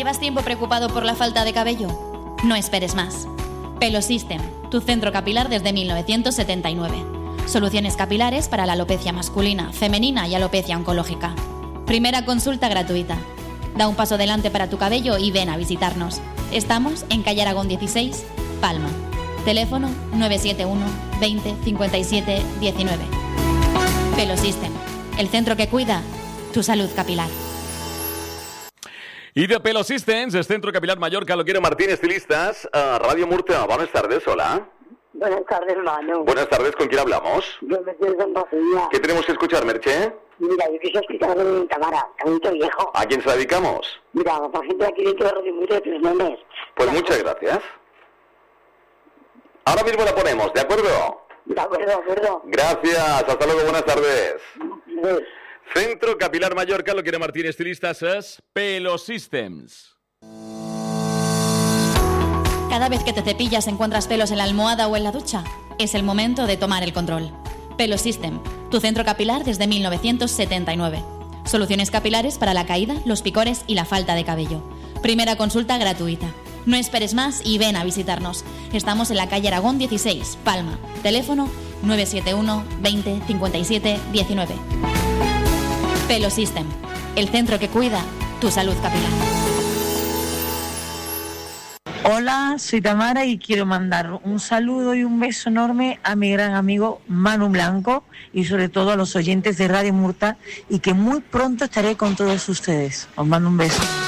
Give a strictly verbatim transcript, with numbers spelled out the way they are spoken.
¿Llevas tiempo preocupado por la falta de cabello? No esperes más. Pelo System, tu centro capilar desde mil novecientos setenta y nueve. Soluciones capilares para la alopecia masculina, femenina y alopecia oncológica. Primera consulta gratuita. Da un paso adelante para tu cabello y ven a visitarnos. Estamos en calle Aragón dieciséis, Palma. Teléfono nueve siete uno, veinte, cincuenta y siete, diecinueve. Pelo System, el centro que cuida tu salud capilar. Y de Pelo Systems, el Centro Capilar Mallorca, lo quiere Martín, estilistas. Uh, Radio Murcia, buenas tardes, hola. Buenas tardes, Manu. Buenas tardes, ¿con quién hablamos? Yo me estoy dando señal. ¿Qué tenemos que escuchar, Merche? Mira, yo quise escuchar en Tamara, Camito Viejo. ¿A quién se la dedicamos? Mira, por gente aquí dentro de Radio Murcia, tres nombres. Pues muchas gracias. Ahora mismo la ponemos, ¿de acuerdo? De acuerdo, de acuerdo. Gracias, hasta luego, buenas tardes. Sí. Centro Capilar Mallorca, lo quiere Martín, estilistas, es Pelo Systems. Cada vez que te cepillas encuentras pelos en la almohada o en la ducha. Es el momento de tomar el control. Pelo System, tu centro capilar desde mil novecientos setenta y nueve. Soluciones capilares para la caída, los picores y la falta de cabello. Primera consulta gratuita. No esperes más y ven a visitarnos. Estamos en la calle Aragón dieciséis, Palma. Teléfono nueve siete uno, veinte, cincuenta y siete, diecinueve. Pelo System, el centro que cuida tu salud capilar. Hola, soy Tamara y quiero mandar un saludo y un beso enorme a mi gran amigo Manu Blanco y sobre todo a los oyentes de Radio Murcia y que muy pronto estaré con todos ustedes. Os mando un beso.